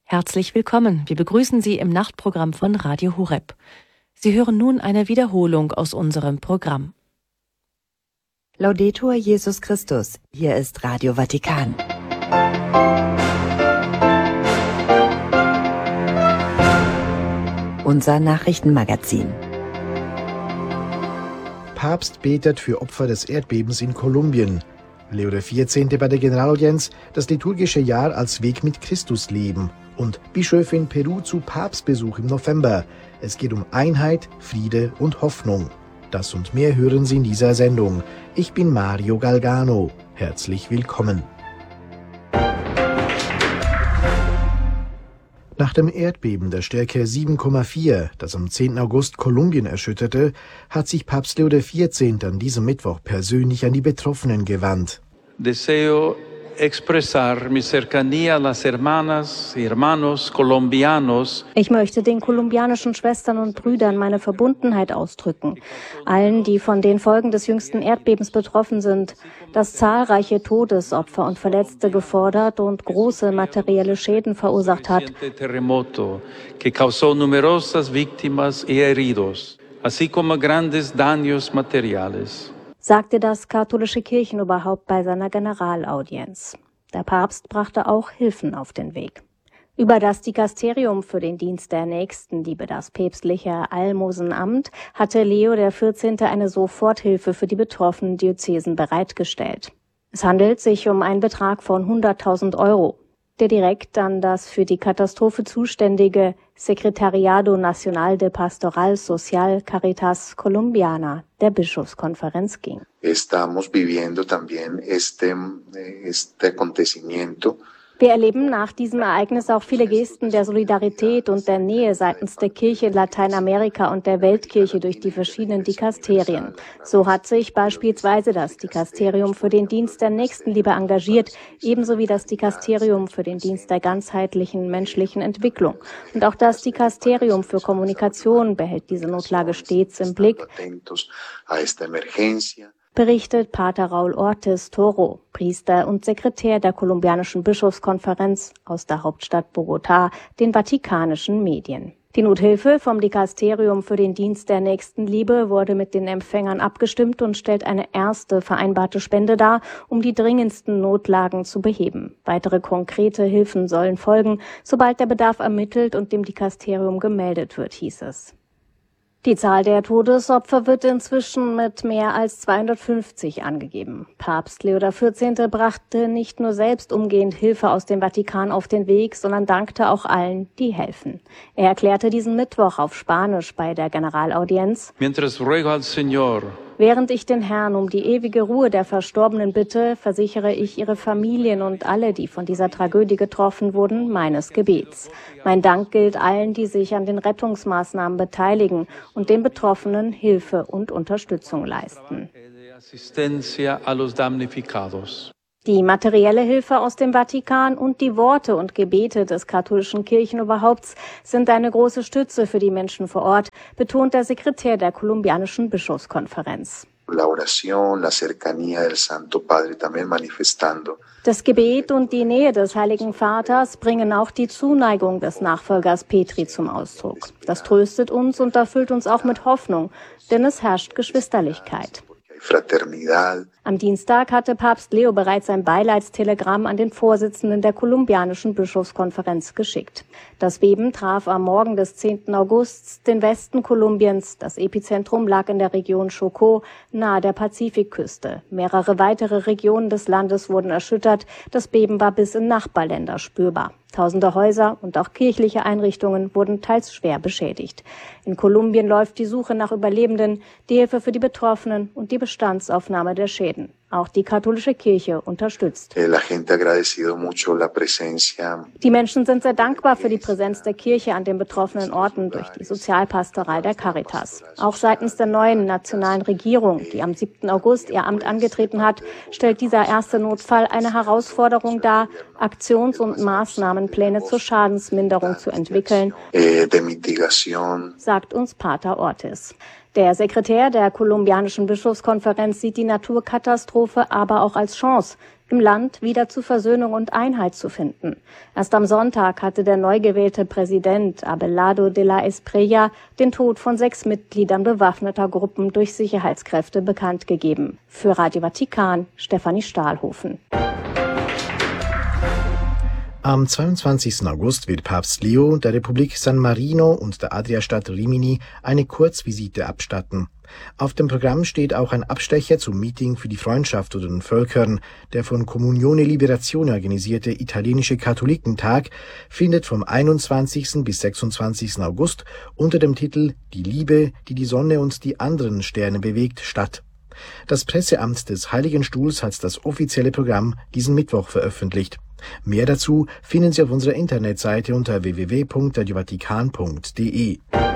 Herzlich willkommen. Wir begrüßen Sie im Nachtprogramm von Radio Horeb. Sie hören nun eine Wiederholung aus unserem Programm. Laudetur Jesus Christus. Hier ist Radio Vatikan. Unser Nachrichtenmagazin. Papst betet für Opfer des Erdbebens in Kolumbien. Leo XIV. Bei der Generalaudienz das liturgische Jahr als Weg mit Christus leben. Und Bischöfe in Peru zu Papstbesuch im November. Es geht um Einheit, Friede und Hoffnung. Das und mehr hören Sie in dieser Sendung. Ich bin Mario Galgano. Herzlich willkommen. Nach dem Erdbeben der Stärke 7,4, das am 10. August Kolumbien erschütterte, hat sich Papst Leo XIV. An diesem Mittwoch persönlich an die Betroffenen gewandt. Deseo expresar mi cercanía a las hermanas y hermanos colombianos. Ich möchte den kolumbianischen Schwestern und Brüdern meine Verbundenheit ausdrücken. Allen, die von den Folgen des jüngsten Erdbebens betroffen sind, das zahlreiche Todesopfer und Verletzte gefordert und große materielle Schäden verursacht hat. Terremoto que causó numerosas víctimas y heridos, así como grandes daños materiales, sagte das katholische Kirchenoberhaupt bei seiner Generalaudienz. Der Papst brachte auch Hilfen auf den Weg. Über das Dikasterium für den Dienst der Nächstenliebe, das päpstliche Almosenamt, hatte Leo XIV. Eine Soforthilfe für die betroffenen Diözesen bereitgestellt. Es handelt sich um einen Betrag von 100.000 €, der direkt an das für die Katastrophe zuständige Secretariado Nacional de Pastoral Social Caritas Colombiana der Bischofskonferenz ging. Estamos viviendo también este acontecimiento. Wir erleben nach diesem Ereignis auch viele Gesten der Solidarität und der Nähe seitens der Kirche in Lateinamerika und der Weltkirche durch die verschiedenen Dikasterien. So hat sich beispielsweise das Dikasterium für den Dienst der Nächstenliebe engagiert, ebenso wie das Dikasterium für den Dienst der ganzheitlichen menschlichen Entwicklung. Und auch das Dikasterium für Kommunikation behält diese Notlage stets im Blick, berichtet Pater Raúl Ortiz Toro, Priester und Sekretär der kolumbianischen Bischofskonferenz aus der Hauptstadt Bogotá, den vatikanischen Medien. Die Nothilfe vom Dikasterium für den Dienst der Nächstenliebe wurde mit den Empfängern abgestimmt und stellt eine erste vereinbarte Spende dar, um die dringendsten Notlagen zu beheben. Weitere konkrete Hilfen sollen folgen, sobald der Bedarf ermittelt und dem Dikasterium gemeldet wird, hieß es. Die Zahl der Todesopfer wird inzwischen mit mehr als 250 angegeben. Papst Leo XIV. Brachte nicht nur selbst umgehend Hilfe aus dem Vatikan auf den Weg, sondern dankte auch allen, die helfen. Er erklärte diesen Mittwoch auf Spanisch bei der Generalaudienz: Mientras ruego al Señor, während ich den Herrn um die ewige Ruhe der Verstorbenen bitte, versichere ich ihre Familien und alle, die von dieser Tragödie getroffen wurden, meines Gebets. Mein Dank gilt allen, die sich an den Rettungsmaßnahmen beteiligen und den Betroffenen Hilfe und Unterstützung leisten. Die materielle Hilfe aus dem Vatikan und die Worte und Gebete des katholischen Kirchenoberhaupts sind eine große Stütze für die Menschen vor Ort, betont der Sekretär der kolumbianischen Bischofskonferenz. Das Gebet und die Nähe des Heiligen Vaters bringen auch die Zuneigung des Nachfolgers Petri zum Ausdruck. Das tröstet uns und erfüllt uns auch mit Hoffnung, denn es herrscht Geschwisterlichkeit. Am Dienstag hatte Papst Leo bereits ein Beileidstelegramm an den Vorsitzenden der kolumbianischen Bischofskonferenz geschickt. Das Beben traf am Morgen des 10. August den Westen Kolumbiens. Das Epizentrum lag in der Region Chocó, nahe der Pazifikküste. Mehrere weitere Regionen des Landes wurden erschüttert. Das Beben war bis in Nachbarländer spürbar. Tausende Häuser und auch kirchliche Einrichtungen wurden teils schwer beschädigt. In Kolumbien läuft die Suche nach Überlebenden, die Hilfe für die Betroffenen und die Bestandsaufnahme der Schäden. Auch die katholische Kirche unterstützt. Die Menschen sind sehr dankbar für die Präsenz der Kirche an den betroffenen Orten durch die Sozialpastoral der Caritas. Auch seitens der neuen nationalen Regierung, die am 7. August ihr Amt angetreten hat, stellt dieser erste Notfall eine Herausforderung dar, Aktions- und Maßnahmenpläne zur Schadensminderung zu entwickeln, sagt uns Pater Ortiz. Der Sekretär der kolumbianischen Bischofskonferenz sieht die Naturkatastrophe aber auch als Chance. im Land wieder zu Versöhnung und Einheit zu finden. Erst am Sonntag hatte der neu gewählte Präsident Abelardo de la Espriella den Tod von 6 Mitgliedern bewaffneter Gruppen durch Sicherheitskräfte bekannt gegeben. Für Radio Vatikan, Stefanie Stahlhofen. Am 22. August wird Papst Leo der Republik San Marino und der Adriastadt Rimini eine Kurzvisite abstatten. Auf dem Programm steht auch ein Abstecher zum Meeting für die Freundschaft unter den Völkern. Der von Comunione Liberazione organisierte italienische Katholikentag findet vom 21. bis 26. August unter dem Titel »Die Liebe, die die Sonne und die anderen Sterne bewegt« statt. Das Presseamt des Heiligen Stuhls hat das offizielle Programm diesen Mittwoch veröffentlicht. Mehr dazu finden Sie auf unserer Internetseite unter www.radiovatikan.de.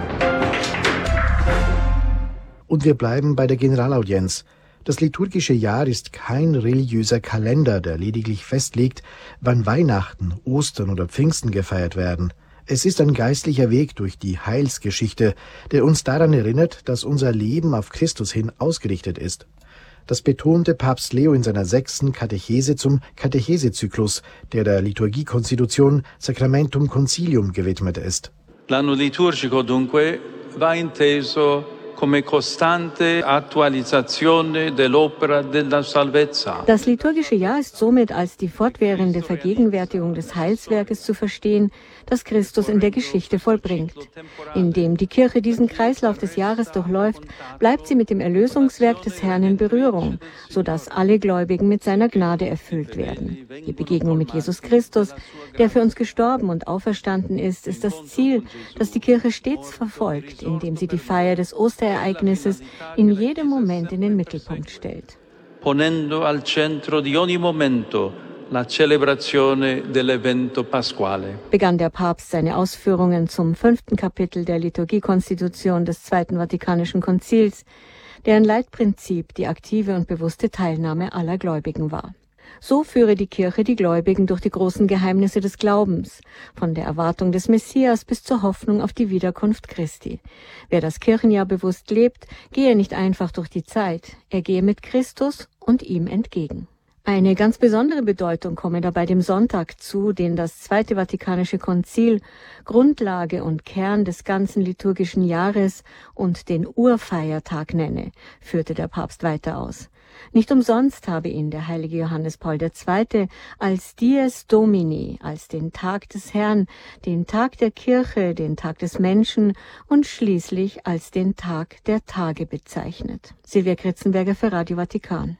Und wir bleiben bei der Generalaudienz. Das liturgische Jahr ist kein religiöser Kalender, der lediglich festlegt, wann Weihnachten, Ostern oder Pfingsten gefeiert werden. Es ist ein geistlicher Weg durch die Heilsgeschichte, der uns daran erinnert, dass unser Leben auf Christus hin ausgerichtet ist. Das betonte Papst Leo in seiner 6. Katechese zum Katechesezyklus, der Liturgiekonstitution Sacramentum Concilium gewidmet ist. L'anno liturgico dunque va inteso come costante attualizzazione dell'opera della salvezza. Das liturgische Jahr ist somit als die fortwährende Vergegenwärtigung des Heilswerkes zu verstehen, das Christus in der Geschichte vollbringt. Indem die Kirche diesen Kreislauf des Jahres durchläuft, bleibt sie mit dem Erlösungswerk des Herrn in Berührung, sodass alle Gläubigen mit seiner Gnade erfüllt werden. Die Begegnung mit Jesus Christus, der für uns gestorben und auferstanden ist das Ziel, das die Kirche stets verfolgt, indem sie die Feier des Osterereignisses in jedem Moment in den Mittelpunkt stellt. Ponendo al centro di ogni momento la celebrazione dell'evento pasquale. Begann der Papst seine Ausführungen zum 5. Kapitel der Liturgiekonstitution des Zweiten Vatikanischen Konzils, deren Leitprinzip die aktive und bewusste Teilnahme aller Gläubigen war. So führe die Kirche die Gläubigen durch die großen Geheimnisse des Glaubens, von der Erwartung des Messias bis zur Hoffnung auf die Wiederkunft Christi. Wer das Kirchenjahr bewusst lebt, gehe nicht einfach durch die Zeit, er gehe mit Christus und ihm entgegen. Eine ganz besondere Bedeutung komme dabei dem Sonntag zu, den das Zweite Vatikanische Konzil Grundlage und Kern des ganzen liturgischen Jahres und den Urfeiertag nenne, führte der Papst weiter aus. Nicht umsonst habe ihn der heilige Johannes Paul II. Als Dies Domini, als den Tag des Herrn, den Tag der Kirche, den Tag des Menschen und schließlich als den Tag der Tage bezeichnet. Silvia Kritzenberger für Radio Vatikan.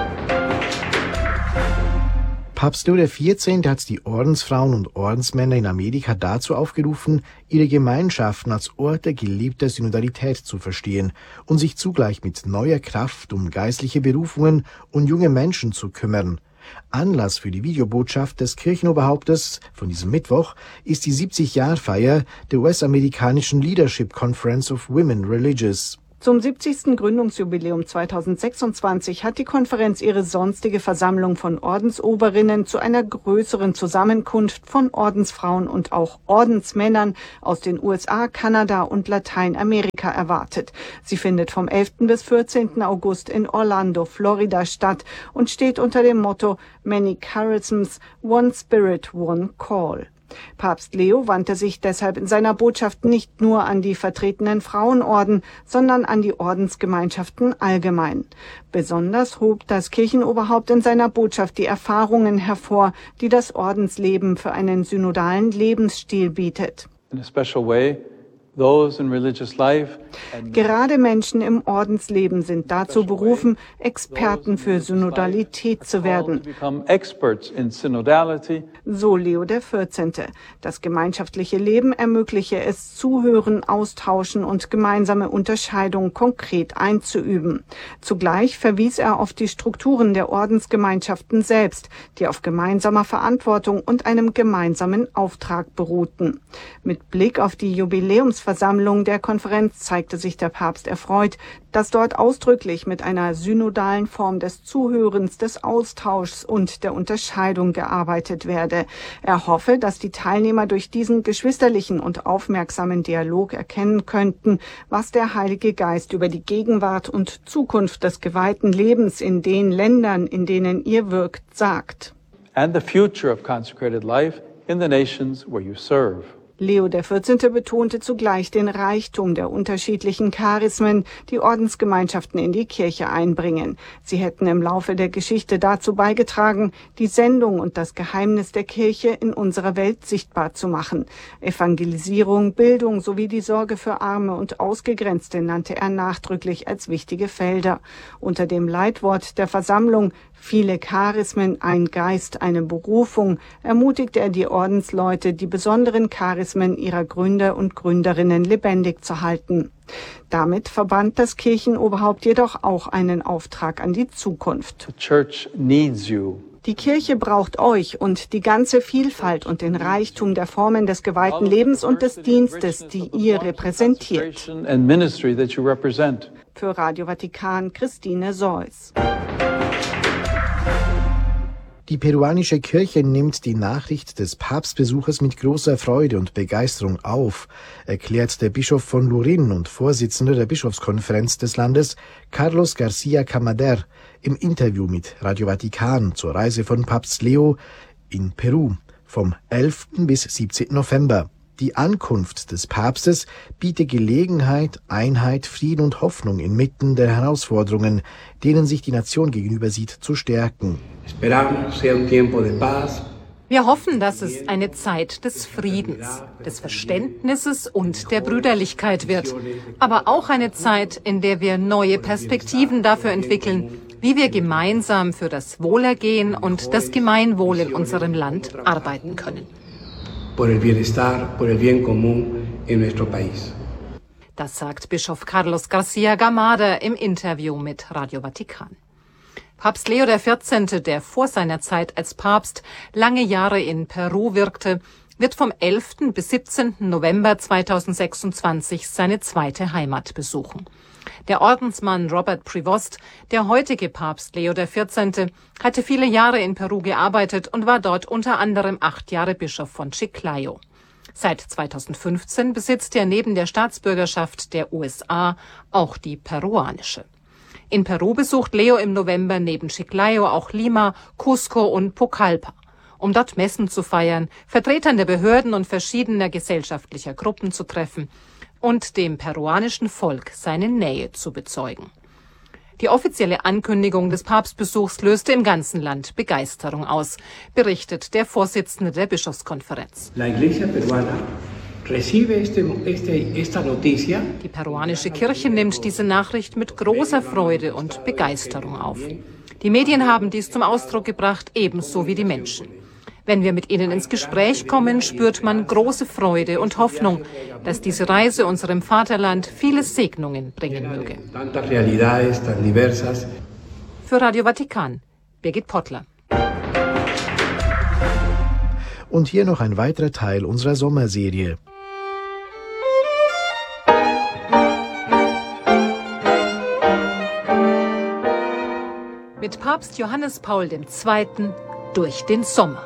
Papst Leo XIV. Hat die Ordensfrauen und Ordensmänner in Amerika dazu aufgerufen, ihre Gemeinschaften als Ort der geliebten Synodalität zu verstehen und sich zugleich mit neuer Kraft um geistliche Berufungen und junge Menschen zu kümmern. Anlass für die Videobotschaft des Kirchenoberhauptes von diesem Mittwoch ist die 70-Jahr-Feier der US-amerikanischen Leadership Conference of Women Religious. Zum 70. Gründungsjubiläum 2026 hat die Konferenz ihre sonstige Versammlung von Ordensoberinnen zu einer größeren Zusammenkunft von Ordensfrauen und auch Ordensmännern aus den USA, Kanada und Lateinamerika erwartet. Sie findet vom 11. bis 14. August in Orlando, Florida statt und steht unter dem Motto Many Charisms, One Spirit, One Call. Papst Leo wandte sich deshalb in seiner Botschaft nicht nur an die vertretenen Frauenorden, sondern an die Ordensgemeinschaften allgemein. Besonders hob das Kirchenoberhaupt in seiner Botschaft die Erfahrungen hervor, die das Ordensleben für einen synodalen Lebensstil bietet. In a special way, those in religious life Gerade Menschen im Ordensleben sind dazu berufen, Experten für Synodalität zu werden. So Leo XIV. Das gemeinschaftliche Leben ermögliche es, Zuhören, Austauschen und gemeinsame Unterscheidung konkret einzuüben. Zugleich verwies er auf die Strukturen der Ordensgemeinschaften selbst, die auf gemeinsamer Verantwortung und einem gemeinsamen Auftrag beruhten. Mit Blick auf die Jubiläumsfeier Bischofsversammlung der Konferenz zeigte sich der Papst erfreut, dass dort ausdrücklich mit einer synodalen Form des Zuhörens, des Austauschs und der Unterscheidung gearbeitet werde. Er hoffe, dass die Teilnehmer durch diesen geschwisterlichen und aufmerksamen Dialog erkennen könnten, was der Heilige Geist über die Gegenwart und Zukunft des geweihten Lebens in den Ländern, in denen ihr wirkt, sagt. And the future of consecrated life in the nations where you serve. Leo XIV. Betonte zugleich den Reichtum der unterschiedlichen Charismen, die Ordensgemeinschaften in die Kirche einbringen. Sie hätten im Laufe der Geschichte dazu beigetragen, die Sendung und das Geheimnis der Kirche in unserer Welt sichtbar zu machen. Evangelisierung, Bildung sowie die Sorge für Arme und Ausgegrenzte nannte er nachdrücklich als wichtige Felder. Unter dem Leitwort der Versammlung Viele Charismen, ein Geist, eine Berufung, ermutigte er die Ordensleute, die besonderen Charismen ihrer Gründer und Gründerinnen lebendig zu halten. Damit verband das Kirchenoberhaupt jedoch auch einen Auftrag an die Zukunft. The church needs you. Die Kirche braucht euch und die ganze Vielfalt und den Reichtum der Formen des geweihten Lebens und des Dienstes, die ihr repräsentiert. Für Radio Vatikan, Christine Seuss. Die peruanische Kirche nimmt die Nachricht des Papstbesuches mit großer Freude und Begeisterung auf, erklärt der Bischof von Lurin und Vorsitzender der Bischofskonferenz des Landes, Carlos García Camader, im Interview mit Radio Vatikan zur Reise von Papst Leo in Peru vom 11. bis 17. November. Die Ankunft des Papstes biete Gelegenheit, Einheit, Frieden und Hoffnung inmitten der Herausforderungen, denen sich die Nation gegenüber sieht, zu stärken. Wir hoffen, dass es eine Zeit des Friedens, des Verständnisses und der Brüderlichkeit wird, aber auch eine Zeit, in der wir neue Perspektiven dafür entwickeln, wie wir gemeinsam für das Wohlergehen und das Gemeinwohl in unserem Land arbeiten können. Das sagt Bischof Carlos García Camader im Interview mit Radio Vatikan. Papst Leo XIV., der vor seiner Zeit als Papst lange Jahre in Peru wirkte, wird vom 11. bis 17. November 2026 seine zweite Heimat besuchen. Der Ordensmann Robert Prevost, der heutige Papst Leo XIV., hatte viele Jahre in Peru gearbeitet und war dort unter anderem 8 Jahre Bischof von Chiclayo. Seit 2015 besitzt er neben der Staatsbürgerschaft der USA auch die peruanische. In Peru besucht Leo im November neben Chiclayo auch Lima, Cusco und Pucallpa, um dort Messen zu feiern, Vertretern der Behörden und verschiedener gesellschaftlicher Gruppen zu treffen und dem peruanischen Volk seine Nähe zu bezeugen. Die offizielle Ankündigung des Papstbesuchs löste im ganzen Land Begeisterung aus, berichtet der Vorsitzende der Bischofskonferenz. Die peruanische Kirche nimmt diese Nachricht mit großer Freude und Begeisterung auf. Die Medien haben dies zum Ausdruck gebracht, ebenso wie die Menschen. Wenn wir mit ihnen ins Gespräch kommen, spürt man große Freude und Hoffnung, dass diese Reise unserem Vaterland viele Segnungen bringen möge. Für Radio Vatikan, Birgit Pottler. Und hier noch ein weiterer Teil unserer Sommerserie. Mit Papst Johannes Paul II. Durch den Sommer.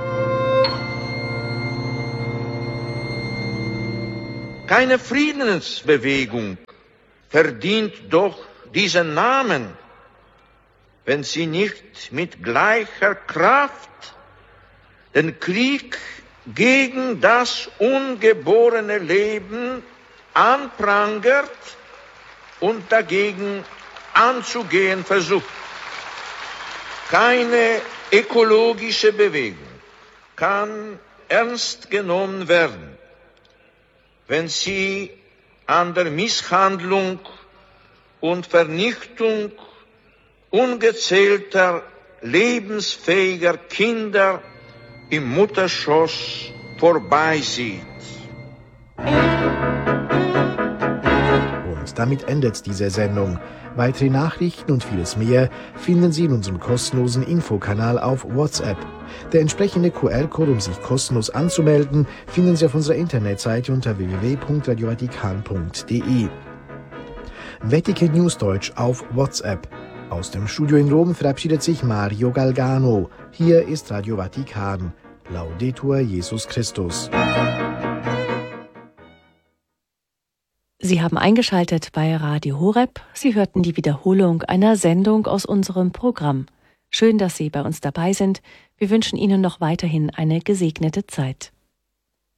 Keine Friedensbewegung verdient doch diesen Namen, wenn sie nicht mit gleicher Kraft den Krieg gegen das ungeborene Leben anprangert und dagegen anzugehen versucht. Keine ökologische Bewegung kann ernst genommen werden, wenn sie an der Misshandlung und Vernichtung ungezählter lebensfähiger Kinder im Mutterschoß vorbeisieht. Und damit endet diese Sendung. Weitere Nachrichten und vieles mehr finden Sie in unserem kostenlosen Infokanal auf WhatsApp. Der entsprechende QR-Code, um sich kostenlos anzumelden, finden Sie auf unserer Internetseite unter www.radiovatikan.de. Vatikan News Deutsch auf WhatsApp. Aus dem Studio in Rom verabschiedet sich Mario Galgano. Hier ist Radio Vatikan. Laudetur Jesus Christus. Sie haben eingeschaltet bei Radio Horeb. Sie hörten die Wiederholung einer Sendung aus unserem Programm. Schön, dass Sie bei uns dabei sind. Wir wünschen Ihnen noch weiterhin eine gesegnete Zeit.